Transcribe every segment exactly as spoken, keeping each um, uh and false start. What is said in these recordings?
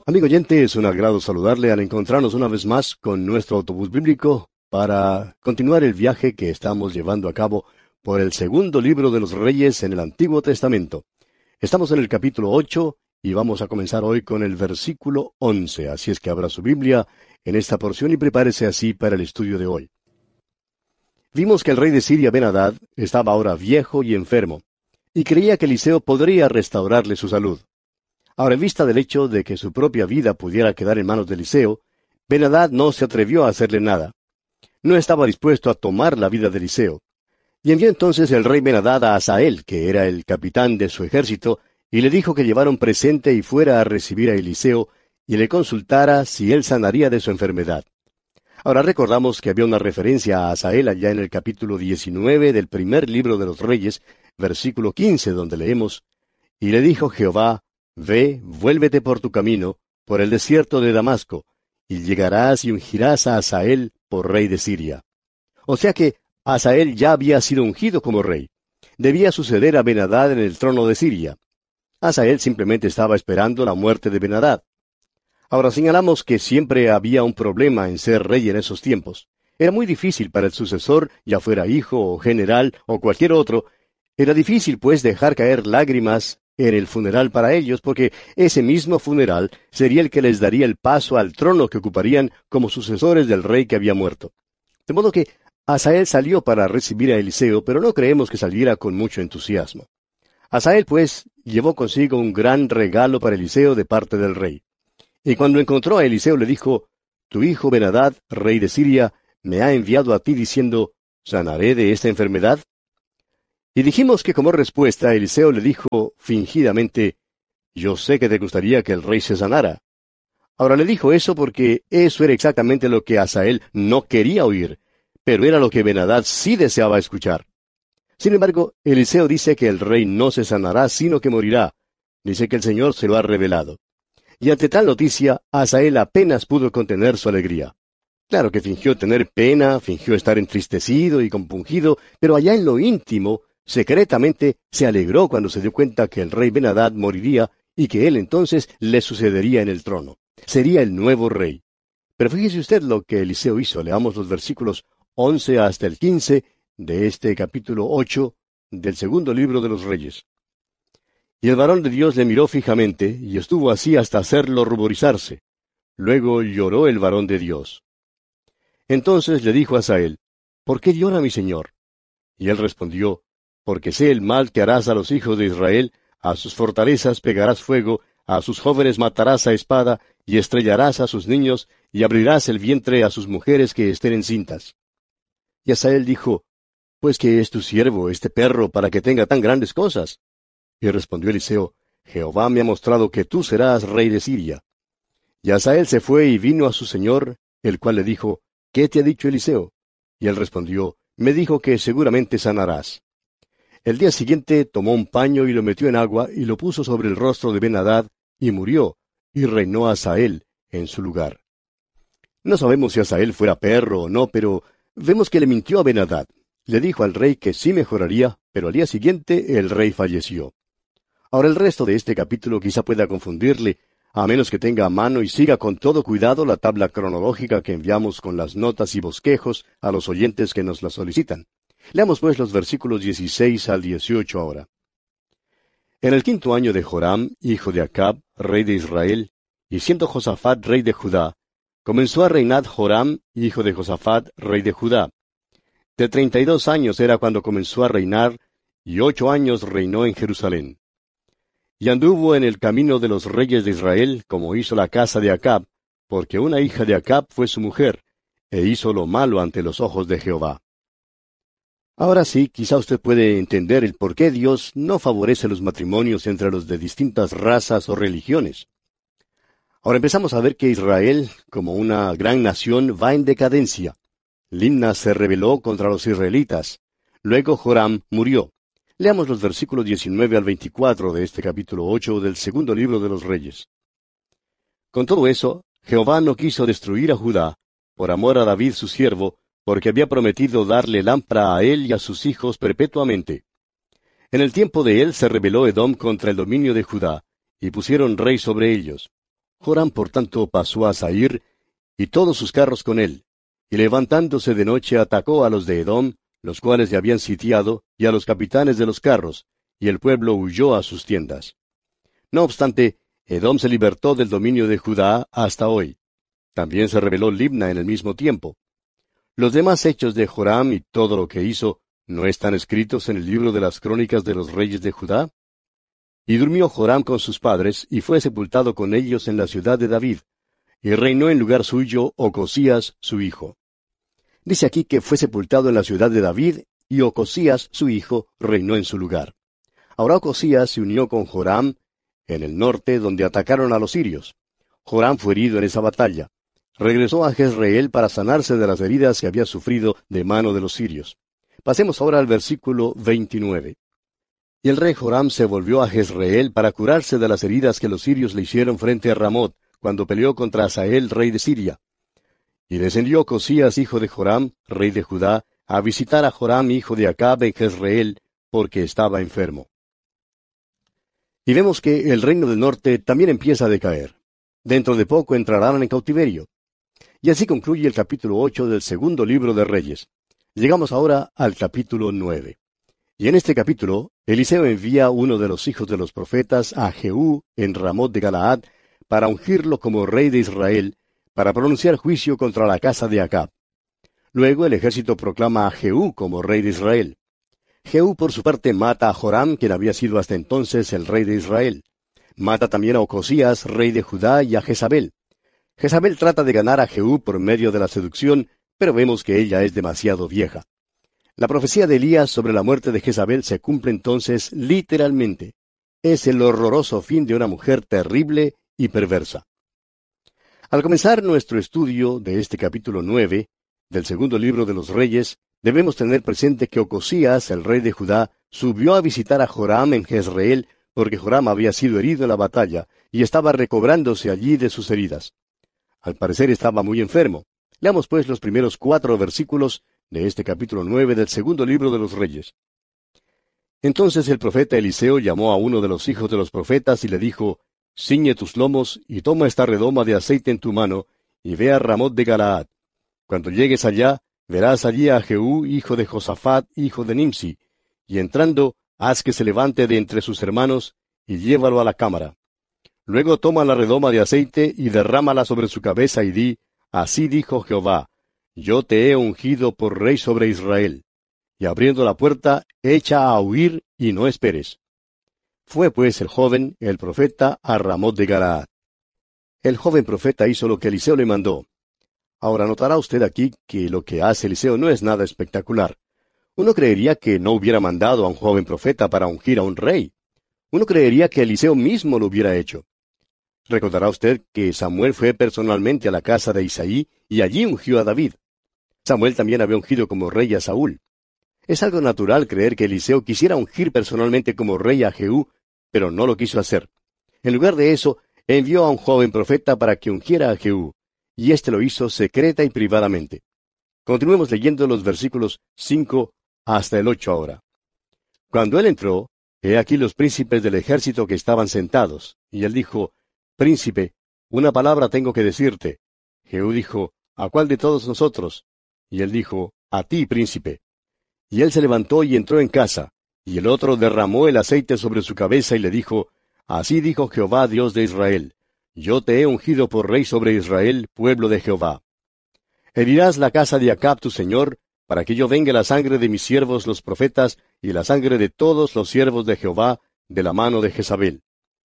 Amigo oyente, es un agrado saludarle al encontrarnos una vez más con nuestro autobús bíblico para continuar el viaje que estamos llevando a cabo por el segundo libro de los Reyes en el Antiguo Testamento. Estamos en el capítulo ocho y vamos a comenzar hoy con el versículo once, así es que abra su Biblia en esta porción y prepárese así para el estudio de hoy. Vimos que el rey de Siria, Ben-Hadad, estaba ahora viejo y enfermo, y creía que Eliseo podría restaurarle su salud. Ahora, en vista del hecho de que su propia vida pudiera quedar en manos de Eliseo, Ben-Hadad no se atrevió a hacerle nada. No estaba dispuesto a tomar la vida de Eliseo. Y envió entonces el rey Ben-Hadad a Hazael, que era el capitán de su ejército, y le dijo que llevara un presente y fuera a recibir a Eliseo, y le consultara si él sanaría de su enfermedad. Ahora recordamos que había una referencia a Hazael allá en el capítulo diecinueve del primer libro de los Reyes, versículo quince, donde leemos, «Y le dijo Jehová, Ve, vuélvete por tu camino, por el desierto de Damasco, y llegarás y ungirás a Hazael por rey de Siria». O sea que Hazael ya había sido ungido como rey. Debía suceder a Ben-Hadad en el trono de Siria. Hazael simplemente estaba esperando la muerte de Ben-Hadad. Ahora señalamos que siempre había un problema en ser rey en esos tiempos. Era muy difícil para el sucesor, ya fuera hijo o general o cualquier otro. Era difícil, pues, dejar caer lágrimas en el funeral para ellos, porque ese mismo funeral sería el que les daría el paso al trono que ocuparían como sucesores del rey que había muerto. De modo que Hazael salió para recibir a Eliseo, pero no creemos que saliera con mucho entusiasmo. Hazael, pues, llevó consigo un gran regalo para Eliseo de parte del rey. Y cuando encontró a Eliseo le dijo, «Tu hijo Ben-Hadad, rey de Siria, me ha enviado a ti diciendo, ¿sanaré de esta enfermedad?» Y dijimos que como respuesta Eliseo le dijo fingidamente, «Yo sé que te gustaría que el rey se sanara». Ahora le dijo eso porque eso era exactamente lo que Hazael no quería oír, pero era lo que Ben-Hadad sí deseaba escuchar. Sin embargo, Eliseo dice que el rey no se sanará, sino que morirá. Dice que el Señor se lo ha revelado. Y ante tal noticia, Hazael apenas pudo contener su alegría. Claro que fingió tener pena, fingió estar entristecido y compungido, pero allá en lo íntimo, secretamente, se alegró cuando se dio cuenta que el rey Ben-Hadad moriría y que él entonces le sucedería en el trono. Sería el nuevo rey. Pero fíjese usted lo que Eliseo hizo. Leamos los versículos once hasta el quince de este capítulo ocho del segundo libro de los Reyes. Y el varón de Dios le miró fijamente, y estuvo así hasta hacerlo ruborizarse. Luego lloró el varón de Dios. Entonces le dijo a Hazael, «¿Por qué llora mi señor?» Y él respondió, «Porque sé el mal que harás a los hijos de Israel, a sus fortalezas pegarás fuego, a sus jóvenes matarás a espada, y estrellarás a sus niños, y abrirás el vientre a sus mujeres que estén encintas». Y Hazael dijo, «Pues que es tu siervo, este perro, para que tenga tan grandes cosas». Y respondió Eliseo, «Jehová me ha mostrado que tú serás rey de Siria». Y Hazael se fue y vino a su señor, el cual le dijo, «¿Qué te ha dicho Eliseo?» Y él respondió, «Me dijo que seguramente sanarás». El día siguiente tomó un paño y lo metió en agua y lo puso sobre el rostro de Ben-Hadad, y murió, y reinó Hazael en su lugar. No sabemos si Hazael fuera perro o no, pero vemos que le mintió a Ben-Hadad. Le dijo al rey que sí mejoraría, pero al día siguiente el rey falleció. Ahora el resto de este capítulo quizá pueda confundirle, a menos que tenga a mano y siga con todo cuidado la tabla cronológica que enviamos con las notas y bosquejos a los oyentes que nos la solicitan. Leamos pues los versículos dieciséis al dieciocho ahora. En el quinto año de Joram, hijo de Acab, rey de Israel, y siendo Josafat rey de Judá, comenzó a reinar Joram, hijo de Josafat, rey de Judá. De treinta y dos años era cuando comenzó a reinar, y ocho años reinó en Jerusalén. Y anduvo en el camino de los reyes de Israel, como hizo la casa de Acab, porque una hija de Acab fue su mujer, e hizo lo malo ante los ojos de Jehová. Ahora sí, quizá usted puede entender el por qué Dios no favorece los matrimonios entre los de distintas razas o religiones. Ahora empezamos a ver que Israel, como una gran nación, va en decadencia. Limna se rebeló contra los israelitas. Luego Joram murió. Leamos los versículos diecinueve al veinticuatro de este capítulo ocho del segundo libro de los Reyes. Con todo eso, Jehová no quiso destruir a Judá, por amor a David su siervo, porque había prometido darle lámpara a él y a sus hijos perpetuamente. En el tiempo de él se rebeló Edom contra el dominio de Judá, y pusieron rey sobre ellos. Joram por tanto pasó a Zair, y todos sus carros con él, y levantándose de noche atacó a los de Edom, los cuales le habían sitiado, y a los capitanes de los carros, y el pueblo huyó a sus tiendas. No obstante, Edom se libertó del dominio de Judá hasta hoy. También se rebeló Libna en el mismo tiempo. Los demás hechos de Joram y todo lo que hizo, ¿no están escritos en el libro de las crónicas de los reyes de Judá? Y durmió Joram con sus padres, y fue sepultado con ellos en la ciudad de David, y reinó en lugar suyo Ocosías su hijo. Dice aquí que fue sepultado en la ciudad de David, y Ocosías su hijo reinó en su lugar. Ahora Ocosías se unió con Joram en el norte, donde atacaron a los sirios. Joram fue herido en esa batalla. Regresó a Jezreel para sanarse de las heridas que había sufrido de mano de los sirios. Pasemos ahora al versículo veintinueve. Y el rey Joram se volvió a Jezreel para curarse de las heridas que los sirios le hicieron frente a Ramot, cuando peleó contra Hazael, rey de Siria. Y descendió Ocosías, hijo de Joram, rey de Judá, a visitar a Joram, hijo de Acab, en Jezreel, porque estaba enfermo. Y vemos que el reino del norte también empieza a decaer. Dentro de poco entrarán en cautiverio. Y así concluye el capítulo ocho del segundo libro de Reyes. Llegamos ahora al capítulo nueve. Y en este capítulo, Eliseo envía a uno de los hijos de los profetas, a Jehú, en Ramot de Galaad, para ungirlo como rey de Israel, para pronunciar juicio contra la casa de Acab. Luego el ejército proclama a Jehú como rey de Israel. Jehú por su parte mata a Joram, quien había sido hasta entonces el rey de Israel. Mata también a Ocosías, rey de Judá, y a Jezabel. Jezabel trata de ganar a Jehú por medio de la seducción, pero vemos que ella es demasiado vieja. La profecía de Elías sobre la muerte de Jezabel se cumple entonces literalmente. Es el horroroso fin de una mujer terrible y perversa. Al comenzar nuestro estudio de este capítulo nueve, del segundo libro de los Reyes, debemos tener presente que Ocosías, el rey de Judá, subió a visitar a Joram en Jezreel, porque Joram había sido herido en la batalla, y estaba recobrándose allí de sus heridas. Al parecer estaba muy enfermo. Leamos pues los primeros cuatro versículos de este capítulo nueve del segundo libro de los Reyes. Entonces el profeta Eliseo llamó a uno de los hijos de los profetas y le dijo, «Ciñe tus lomos y toma esta redoma de aceite en tu mano, y ve a Ramot de Galaad. Cuando llegues allá, verás allí a Jehú, hijo de Josafat, hijo de Nimsi, y entrando, haz que se levante de entre sus hermanos, y llévalo a la cámara. Luego toma la redoma de aceite y derrámala sobre su cabeza y di, así dijo Jehová, yo te he ungido por rey sobre Israel. Y abriendo la puerta, echa a huir y no esperes». Fue pues el joven, el profeta, a Ramot de Galaad. El joven profeta hizo lo que Eliseo le mandó. Ahora notará usted aquí que lo que hace Eliseo no es nada espectacular. Uno creería que no hubiera mandado a un joven profeta para ungir a un rey. Uno creería que Eliseo mismo lo hubiera hecho. Recordará usted que Samuel fue personalmente a la casa de Isaí y allí ungió a David. Samuel también había ungido como rey a Saúl. Es algo natural creer que Eliseo quisiera ungir personalmente como rey a Jehú, pero no lo quiso hacer. En lugar de eso, envió a un joven profeta para que ungiera a Jehú, y éste lo hizo secreta y privadamente. Continuemos leyendo los versículos cinco hasta el ocho ahora. Cuando él entró, he aquí los príncipes del ejército que estaban sentados, y él dijo, «Príncipe, una palabra tengo que decirte». Jehú dijo, «¿A cuál de todos nosotros?» Y él dijo, «A ti, príncipe». Y él se levantó y entró en casa, y el otro derramó el aceite sobre su cabeza y le dijo, «Así dijo Jehová, Dios de Israel, yo te he ungido por rey sobre Israel, pueblo de Jehová. Herirás la casa de Acab tu señor, para que yo venga la sangre de mis siervos los profetas, y la sangre de todos los siervos de Jehová, de la mano de Jezabel.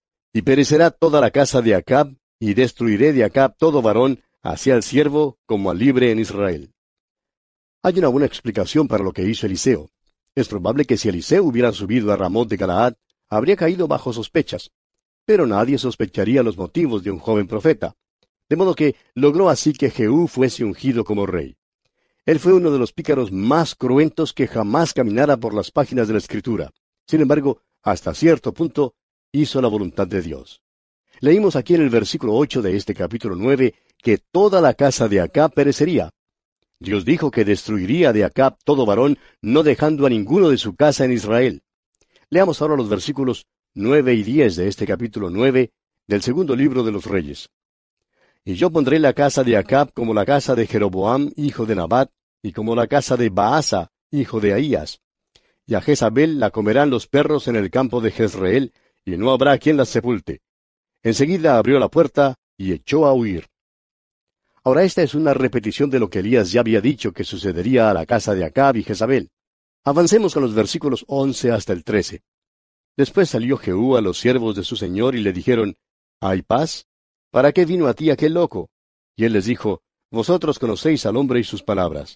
Y perecerá toda la casa de Acab, y destruiré de Acab todo varón, así al siervo como al libre en Israel». Hay una buena explicación para lo que hizo Eliseo. Es probable que si Eliseo hubiera subido a Ramot de Galaad, habría caído bajo sospechas. Pero nadie sospecharía los motivos de un joven profeta. De modo que logró así que Jehú fuese ungido como rey. Él fue uno de los pícaros más cruentos que jamás caminara por las páginas de la Escritura. Sin embargo, hasta cierto punto, hizo la voluntad de Dios. Leímos aquí en el versículo ocho de este capítulo nueve que toda la casa de Acab perecería. Dios dijo que destruiría de Acab todo varón, no dejando a ninguno de su casa en Israel. Leamos ahora los versículos nueve y diez de este capítulo nueve del segundo libro de los Reyes. Y yo pondré la casa de Acab como la casa de Jeroboam, hijo de Nabat, y como la casa de Baasa, hijo de Ahías. Y a Jezabel la comerán los perros en el campo de Jezreel, y no habrá quien la sepulte. Enseguida abrió la puerta y echó a huir. Ahora esta es una repetición de lo que Elías ya había dicho que sucedería a la casa de Acab y Jezabel. Avancemos con los versículos once hasta el trece. Después salió Jehú a los siervos de su señor y le dijeron, ¿hay paz? ¿Para qué vino a ti aquel loco? Y él les dijo, vosotros conocéis al hombre y sus palabras.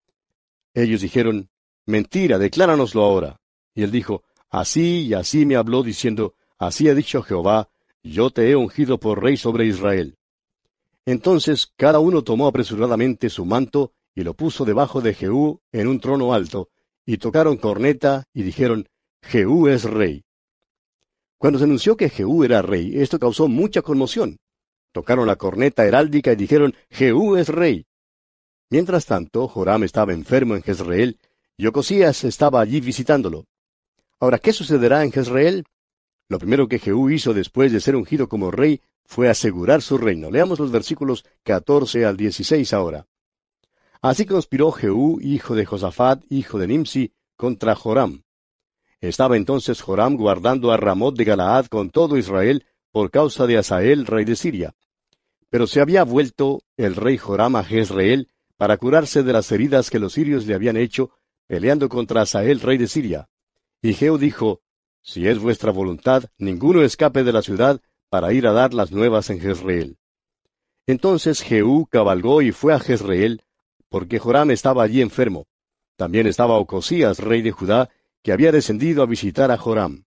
Ellos dijeron, mentira, decláranoslo ahora. Y él dijo, así y así me habló diciendo, así ha dicho Jehová, yo te he ungido por rey sobre Israel. Entonces cada uno tomó apresuradamente su manto y lo puso debajo de Jehú en un trono alto, y tocaron corneta y dijeron, Jehú es rey. Cuando se anunció que Jehú era rey, esto causó mucha conmoción. Tocaron la corneta heráldica y dijeron, Jehú es rey. Mientras tanto, Joram estaba enfermo en Jezreel, y Ocosías estaba allí visitándolo. Ahora, ¿qué sucederá en Jezreel? Lo primero que Jehú hizo después de ser ungido como rey fue asegurar su reino. Leamos los versículos catorce al dieciséis ahora. Así conspiró Jehú, hijo de Josafat, hijo de Nimsi, contra Joram. Estaba entonces Joram guardando a Ramot de Galaad con todo Israel por causa de Hazael, rey de Siria. Pero se había vuelto el rey Joram a Jezreel para curarse de las heridas que los sirios le habían hecho, peleando contra Hazael, rey de Siria. Y Jehú dijo, si es vuestra voluntad, ninguno escape de la ciudad para ir a dar las nuevas en Jezreel. Entonces Jehú cabalgó y fue a Jezreel, porque Joram estaba allí enfermo. También estaba Ocosías, rey de Judá, que había descendido a visitar a Joram.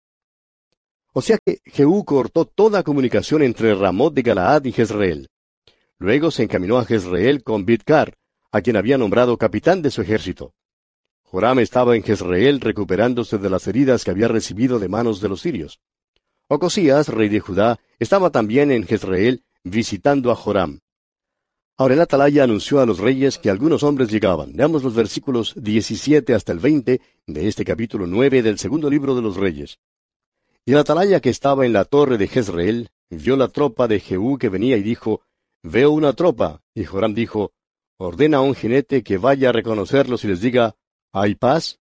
O sea que Jehú cortó toda comunicación entre Ramot de Galaad y Jezreel. Luego se encaminó a Jezreel con Bidkar, a quien había nombrado capitán de su ejército. Joram estaba en Jezreel recuperándose de las heridas que había recibido de manos de los sirios. Ocosías, rey de Judá, estaba también en Jezreel visitando a Joram. Ahora el atalaya anunció a los reyes que algunos hombres llegaban. Veamos los versículos diecisiete hasta el veinte de este capítulo nueve del segundo libro de los Reyes. Y el atalaya que estaba en la torre de Jezreel vio la tropa de Jehú que venía y dijo, veo una tropa. Y Joram dijo, ordena a un jinete que vaya a reconocerlos y les diga, ¿hay paz?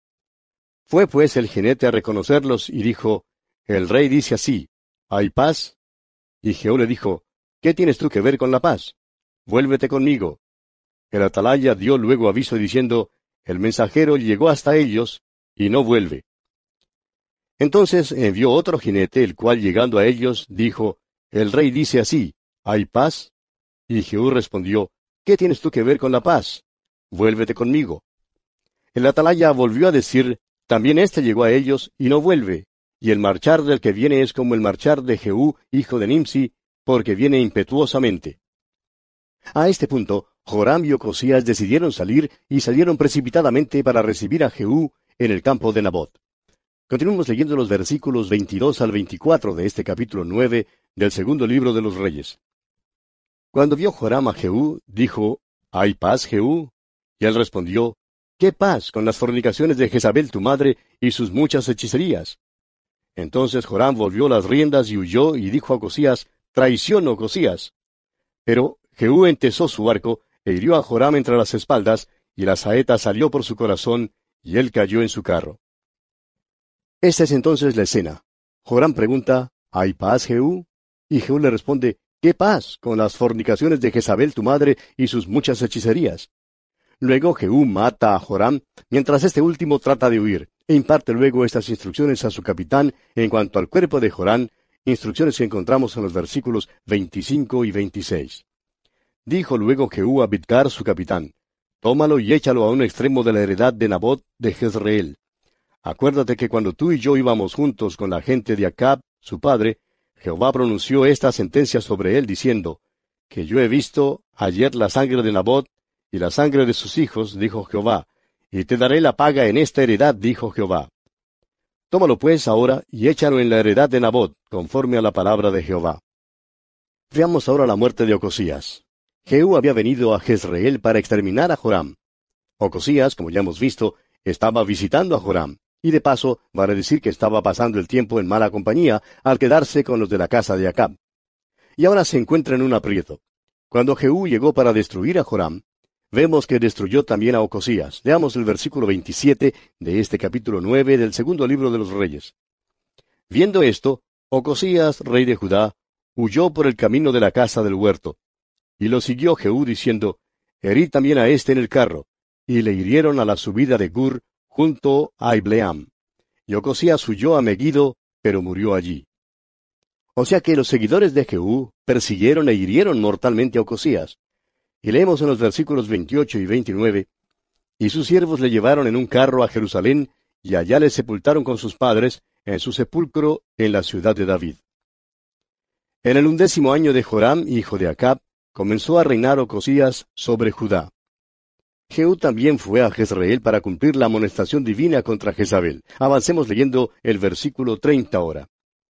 Fue pues el jinete a reconocerlos y dijo, el rey dice así, ¿hay paz? Y Jehú le dijo, ¿qué tienes tú que ver con la paz? Vuélvete conmigo. El atalaya dio luego aviso diciendo, el mensajero llegó hasta ellos y no vuelve. Entonces envió otro jinete, el cual llegando a ellos, dijo, el rey dice así, ¿hay paz? Y Jehú respondió, ¿qué tienes tú que ver con la paz? Vuélvete conmigo. El atalaya volvió a decir, también éste llegó a ellos y no vuelve, y el marchar del que viene es como el marchar de Jehú, hijo de Nimsi, porque viene impetuosamente. A este punto, Joram y Ocosías decidieron salir y salieron precipitadamente para recibir a Jehú en el campo de Nabot. Continuamos leyendo los versículos veintidós al veinticuatro de este capítulo nueve del segundo libro de los Reyes. Cuando vio Joram a Jehú, dijo, ¿hay paz, Jehú? Y él respondió, ¿qué paz con las fornicaciones de Jezabel tu madre y sus muchas hechicerías? Entonces Joram volvió las riendas y huyó y dijo a Ocosías, traición, Ocosías. Pero Jehú entesó su arco e hirió a Joram entre las espaldas, y la saeta salió por su corazón, y él cayó en su carro. Esta es entonces la escena. Joram pregunta, ¿hay paz, Jehú? Y Jehú le responde, ¿qué paz con las fornicaciones de Jezabel tu madre y sus muchas hechicerías? Luego Jehú mata a Joram, mientras este último trata de huir, e imparte luego estas instrucciones a su capitán en cuanto al cuerpo de Joram, instrucciones que encontramos en los versículos veinticinco y veintiséis. Dijo luego Jehú a Bidkar su capitán, tómalo y échalo a un extremo de la heredad de Nabot de Jezreel. Acuérdate que cuando tú y yo íbamos juntos con la gente de Acab, su padre, Jehová pronunció esta sentencia sobre él, diciendo, que yo he visto ayer la sangre de Nabot y la sangre de sus hijos, dijo Jehová, y te daré la paga en esta heredad, dijo Jehová. Tómalo pues ahora y échalo en la heredad de Nabot, conforme a la palabra de Jehová. Veamos ahora la muerte de Ocosías. Jehú había venido a Jezreel para exterminar a Joram. Ocosías, como ya hemos visto, estaba visitando a Joram, y de paso vale decir que estaba pasando el tiempo en mala compañía al quedarse con los de la casa de Acab. Y ahora se encuentra en un aprieto. Cuando Jehú llegó para destruir a Joram, vemos que destruyó también a Ocosías. Leamos el versículo veintisiete de este capítulo nueve del segundo libro de los Reyes. Viendo esto, Ocosías, rey de Judá, huyó por el camino de la casa del huerto. Y lo siguió Jehú diciendo, herid también a éste en el carro. Y le hirieron a la subida de Gur, junto a Ibleam. Y Ocosías huyó a Megiddo, pero murió allí. O sea que los seguidores de Jehú persiguieron e hirieron mortalmente a Ocosías. Y leemos en los versículos veintiocho y veintinueve, y sus siervos le llevaron en un carro a Jerusalén, y allá le sepultaron con sus padres, en su sepulcro en la ciudad de David. En el undécimo año de Joram, hijo de Acab, comenzó a reinar Ocosías sobre Judá. Jehú también fue a Jezreel para cumplir la amonestación divina contra Jezabel. Avancemos leyendo el versículo treinta ahora.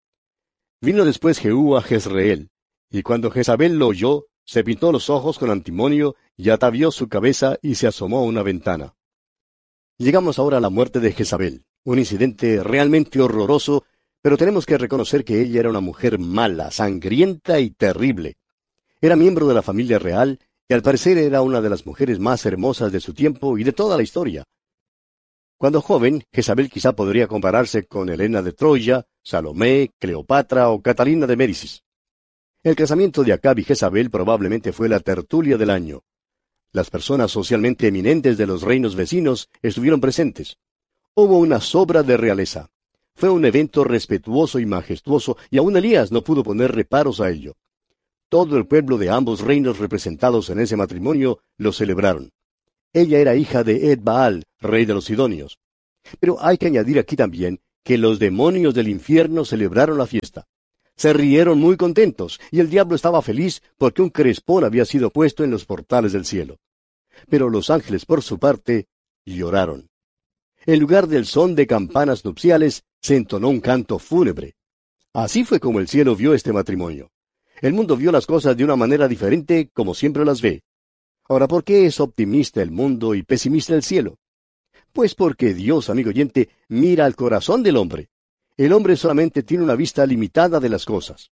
Vino después Jehú a Jezreel, y cuando Jezabel lo oyó, se pintó los ojos con antimonio, y atavió su cabeza y se asomó a una ventana. Llegamos ahora a la muerte de Jezabel, un incidente realmente horroroso, pero tenemos que reconocer que ella era una mujer mala, sangrienta y terrible. Era miembro de la familia real, y al parecer era una de las mujeres más hermosas de su tiempo y de toda la historia. Cuando joven, Jezabel quizá podría compararse con Helena de Troya, Salomé, Cleopatra o Catalina de Médicis. El casamiento de Acab y Jezabel probablemente fue la tertulia del año. Las personas socialmente eminentes de los reinos vecinos estuvieron presentes. Hubo una sobra de realeza. Fue un evento respetuoso y majestuoso, y aun Elías no pudo poner reparos a ello. Todo el pueblo de ambos reinos representados en ese matrimonio lo celebraron. Ella era hija de Ed-Baal, rey de los Sidonios. Pero hay que añadir aquí también que los demonios del infierno celebraron la fiesta. Se rieron muy contentos, y el diablo estaba feliz porque un crespón había sido puesto en los portales del cielo. Pero los ángeles, por su parte, lloraron. En lugar del son de campanas nupciales, se entonó un canto fúnebre. Así fue como el cielo vio este matrimonio. El mundo vio las cosas de una manera diferente, como siempre las ve. Ahora, ¿por qué es optimista el mundo y pesimista el cielo? Pues porque Dios, amigo oyente, mira al corazón del hombre. El hombre solamente tiene una vista limitada de las cosas.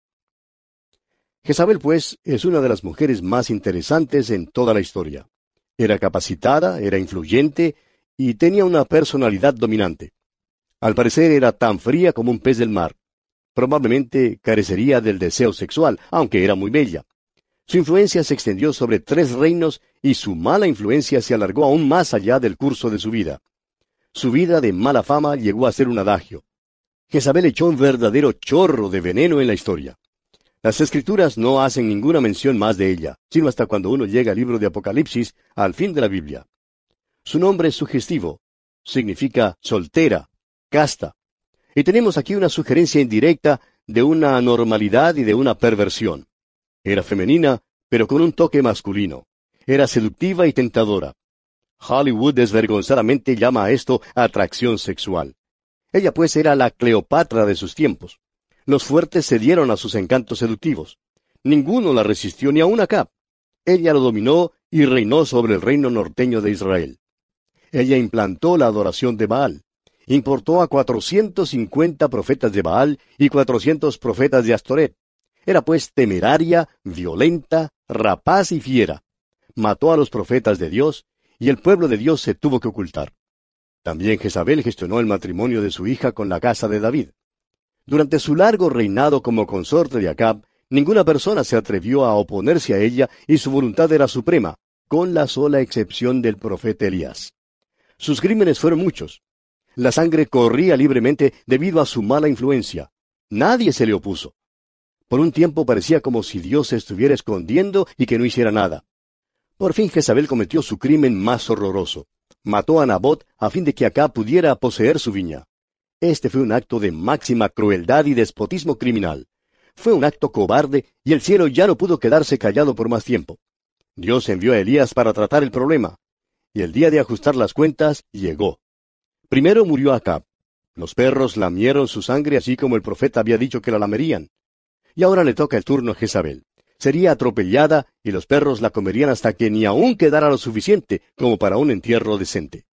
Jezabel, pues, es una de las mujeres más interesantes en toda la historia. Era capacitada, era influyente y tenía una personalidad dominante. Al parecer era tan fría como un pez del mar. Probablemente carecería del deseo sexual, aunque era muy bella. Su influencia se extendió sobre tres reinos y su mala influencia se alargó aún más allá del curso de su vida. Su vida de mala fama llegó a ser un adagio. Jezabel echó un verdadero chorro de veneno en la historia. Las Escrituras no hacen ninguna mención más de ella, sino hasta cuando uno llega al libro de Apocalipsis, al fin de la Biblia. Su nombre es sugestivo. Significa soltera, casta. Y tenemos aquí una sugerencia indirecta de una anormalidad y de una perversión. Era femenina, pero con un toque masculino. Era seductiva y tentadora. Hollywood desvergonzadamente llama a esto atracción sexual. Ella pues era la Cleopatra de sus tiempos. Los fuertes cedieron a sus encantos seductivos. Ninguno la resistió, ni aun Acab. Ella lo dominó y reinó sobre el reino norteño de Israel. Ella implantó la adoración de Baal. Importó a cuatrocientos cincuenta profetas de Baal y cuatrocientos profetas de Astoret. Era pues temeraria, violenta, rapaz y fiera. Mató a los profetas de Dios, y el pueblo de Dios se tuvo que ocultar. También Jezabel gestionó el matrimonio de su hija con la casa de David. Durante su largo reinado como consorte de Acab, ninguna persona se atrevió a oponerse a ella y su voluntad era suprema, con la sola excepción del profeta Elías. Sus crímenes fueron muchos. La sangre corría libremente debido a su mala influencia. Nadie se le opuso. Por un tiempo parecía como si Dios se estuviera escondiendo y que no hiciera nada. Por fin Jezabel cometió su crimen más horroroso. Mató a Nabot a fin de que Acab pudiera poseer su viña. Este fue un acto de máxima crueldad y despotismo criminal. Fue un acto cobarde y el cielo ya no pudo quedarse callado por más tiempo. Dios envió a Elías para tratar el problema. Y el día de ajustar las cuentas llegó. Primero murió Acab. Los perros lamieron su sangre así como el profeta había dicho que la lamerían. Y ahora le toca el turno a Jezabel. Sería atropellada y los perros la comerían hasta que ni aún quedara lo suficiente como para un entierro decente.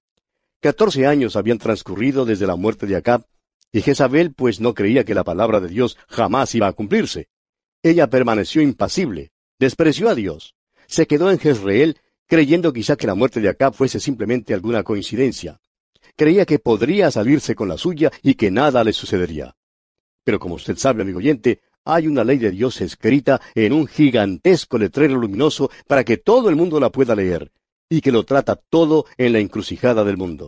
Catorce años habían transcurrido desde la muerte de Acab, y Jezabel pues no creía que la palabra de Dios jamás iba a cumplirse. Ella permaneció impasible, Despreció a Dios. Se quedó en Jezreel, creyendo quizá que la muerte de Acab fuese simplemente alguna coincidencia. Creía que podría salirse con la suya y que nada le sucedería. Pero como usted sabe, amigo oyente, hay una ley de Dios escrita en un gigantesco letrero luminoso para que todo el mundo la pueda leer, y que lo trata todo en la encrucijada del mundo.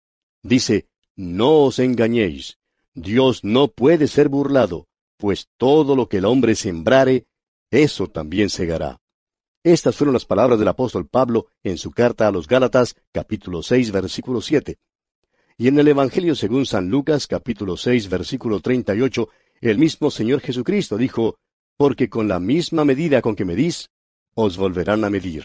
Dice, no os engañéis, Dios no puede ser burlado, pues todo lo que el hombre sembrare, eso también segará. Estas fueron las palabras del apóstol Pablo en su carta a los Gálatas, capítulo seis, versículo siete. Y en el Evangelio según San Lucas, capítulo seis, versículo treinta y ocho, el mismo Señor Jesucristo dijo, porque con la misma medida con que medís, os volverán a medir.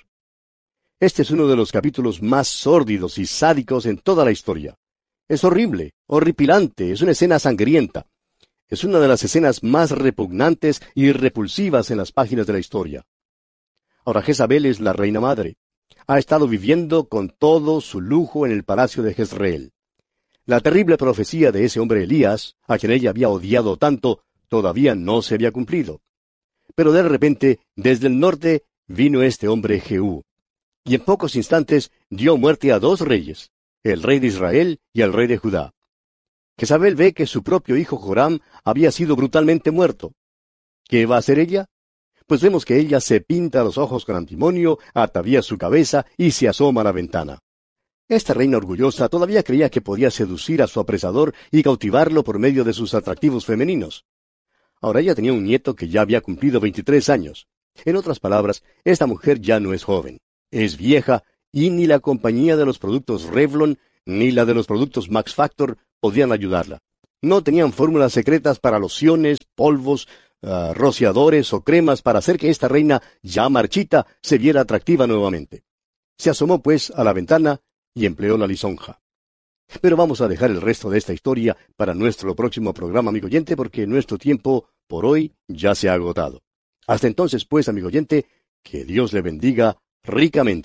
Este es uno de los capítulos más sórdidos y sádicos en toda la historia. Es horrible, horripilante, es una escena sangrienta. Es una de las escenas más repugnantes y repulsivas en las páginas de la historia. Ahora Jezabel es la reina madre. Ha estado viviendo con todo su lujo en el palacio de Jezreel. La terrible profecía de ese hombre Elías, a quien ella había odiado tanto, todavía no se había cumplido. Pero de repente, desde el norte, vino este hombre Jehú. Y en pocos instantes dio muerte a dos reyes, el rey de Israel y el rey de Judá. Jezabel ve que su propio hijo Joram había sido brutalmente muerto. ¿Qué va a hacer ella? Pues vemos que ella se pinta los ojos con antimonio, atavía su cabeza y se asoma a la ventana. Esta reina orgullosa todavía creía que podía seducir a su apresador y cautivarlo por medio de sus atractivos femeninos. Ahora ella tenía un nieto que ya había cumplido veintitrés años. En otras palabras, esta mujer ya no es joven, es vieja, y ni la compañía de los productos Revlon, ni la de los productos Max Factor podían ayudarla. No tenían fórmulas secretas para lociones, polvos, uh, rociadores o cremas para hacer que esta reina, ya marchita, se viera atractiva nuevamente. Se asomó, pues, a la ventana y empleó la lisonja. Pero vamos a dejar el resto de esta historia para nuestro próximo programa, amigo oyente, porque nuestro tiempo, por hoy, ya se ha agotado. Hasta entonces, pues, amigo oyente, que Dios le bendiga ricamente.